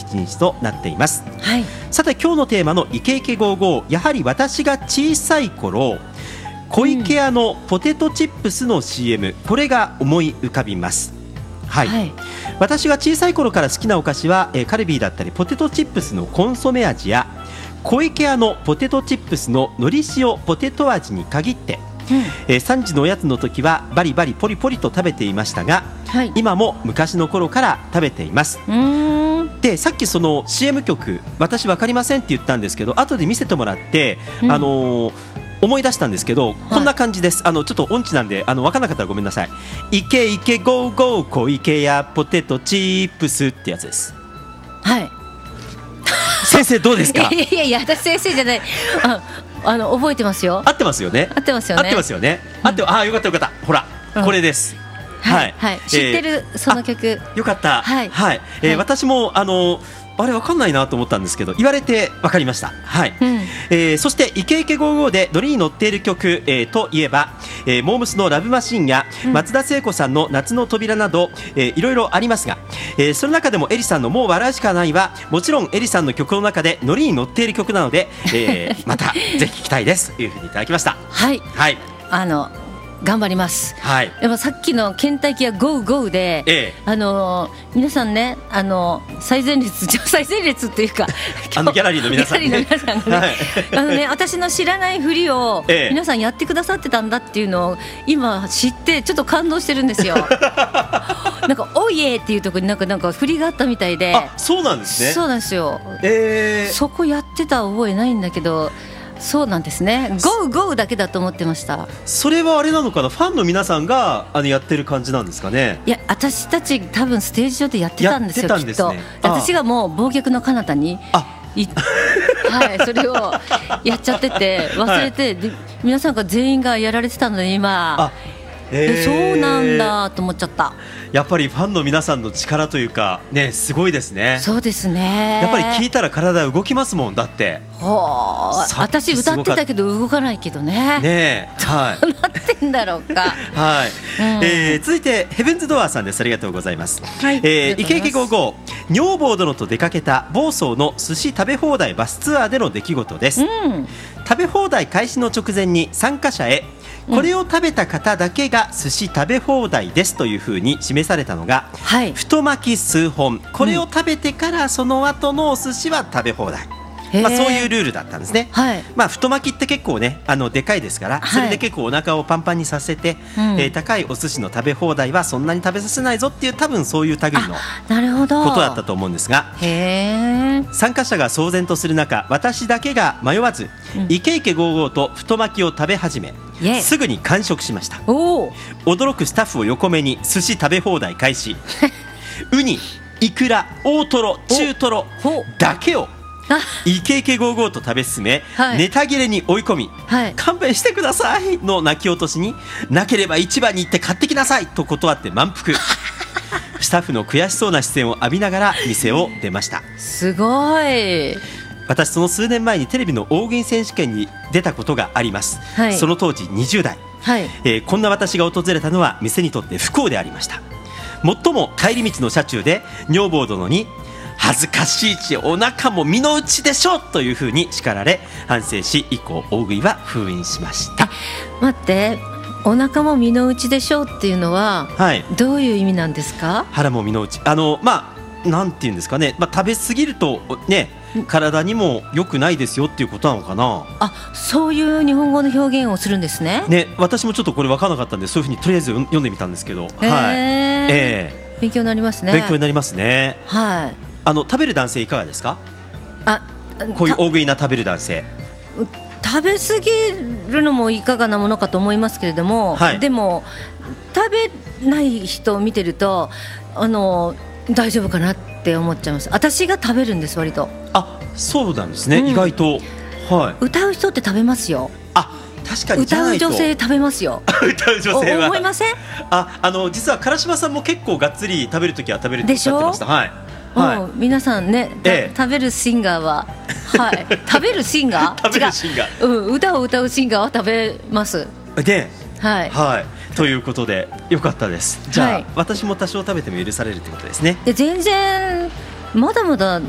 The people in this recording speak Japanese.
一日となっています、 はい、 さて今日のテーマのイケイケ55、やはり私が小さい頃湖池屋のポテトチップスの CM、これが思い浮かびます。はいはい、私が小さい頃から好きなお菓子は、カルビーだったりポテトチップスのコンソメ味や湖池屋のポテトチップスののり塩ポテト味に限って、3時のおやつの時はバリバリポリポリと食べていましたが、はい、今も昔の頃から食べています。でさっきその CM 曲私分かりませんって言ったんですけど、後で見せてもらって、思い出したんですけど、こんな感じです。ちょっと音痴なんで分からなかったらごめんなさい。イケイケゴーゴー湖池屋ポテトチップスってやつです。はい。先生どうですか？ いや私先生じゃない。覚えてますよ。 合ってますよね。 合ってますよね。 合ってますよね。よかったよかった。ほら、これです。 はいはい。知ってるその曲。 よかった。 はいはい。私もあれ分かんないなと思ったんですけど、言われて分かりました。はい。そしてイケイケ55でノリに乗っている曲、といえば、モームスのラブマシンや、松田聖子さんの夏の扉など、いろいろありますが、その中でもエリさんのもう笑うしかないはもちろんエリさんの曲の中でノリに乗っている曲なので、またぜひ聴きたいですというふうにいただきました。 はい、 はい、 頑張ります、はい、でもさっきのケンタッキーはゴーゴーで、皆さんね最前列っていうかギャラリーの皆さんね、 私の知らない振りを皆さんやってくださってたんだっていうのを今知ってちょっと感動してるんですよ。なんかおいえっていうところになんか振りがあったみたいで。 あ、そうなんですね。 そうなんですよ、そこやってた覚えないんだけど、そうなんですね。ゴーゴーだけだと思ってました。 それはあれなのかな、ファンの皆さんがやってる感じなんですかね。 いや私たち多分ステージ上でやってたんですよ。きっと私がもう忘却の彼方にはい、それをやっちゃってて忘れて、で皆さんが全員がやられてたので今そうなんだと思っちゃった。 やっぱりファンの皆さんの力というかね、すごいですね。 そうですね。 やっぱり聞いたら体動きますもん。だって私歌ってたけど動かないけどね。 ねえ、はい、 どうなってんだろうか。 はい、続いてヘブンズドアーさんです。ありがとうございます。はい、イケイケ55、女房殿と出かけた房総の寿司食べ放題バスツアーでの出来事です。食べ放題開始の直前に参加者へこれを食べた方だけが寿司食べ放題ですというふうに示されたのが、太巻き数本、これを食べてからその後のお寿司は食べ放題、そういうルールだったんですね。太巻きって結構ねでかいですから、それで結構お腹をパンパンにさせて、高いお寿司の食べ放題はそんなに食べさせないぞっていう、多分そういう類のことだったと思うんですが、参加者が騒然とする中、私だけが迷わず、イケイケゴーゴーと太巻きを食べ始め、すぐに完食しました。驚くスタッフを横目に寿司食べ放題開始。ウニ、イクラ、大トロ、中トロだけをイケイケゴーゴーと食べ進め、ネタ切れに追い込み、勘弁してくださいの泣き落としに、なければ市場に行って買ってきなさいと断って満腹。スタッフの悔しそうな視線を浴びながら店を出ました。 すごい。 私その数年前にテレビの大食い選手権に出たことがあります。その当時20代、こんな私が訪れたのは店にとって不幸でありました。もっとも帰り道の車中で女房殿に恥ずかしいしお腹も身の内でしょというふうに叱られ、反省し以降大食いは封印しました。 待って、お腹も身の内でしょっていうのは、どういう意味なんですか？ 腹も身の内、なんていうんですかね、食べ過ぎるとね体にも良くないですよっていうことなのかな。 そういう日本語の表現をするんですね。 私もちょっとこれ分からなかったんで、そういうふうにとりあえず読んでみたんですけど、 勉強になりますね。 勉強になりますね。食べる男性いかがですか？こういう大食いな食べる男性、 食べ過ぎるのもいかがなものかと思いますけれども、でも食べない人を見てると大丈夫かなって思っちゃいます。私が食べるんです、割と。 そうなんですね、意外と。 歌う人って食べますよ。 確かに歌う女性食べますよ。 歌う女性は思いません？ 実は唐島さんも結構がっつり食べるときは食べるっておっしゃってました。 皆さんね、食べるシンガーは、食べるシンガー食べるシンガー、 歌を歌うシンガーは食べますということでよかったです。じゃあ、私も多少食べても許されるってことですね。 全然まだまだ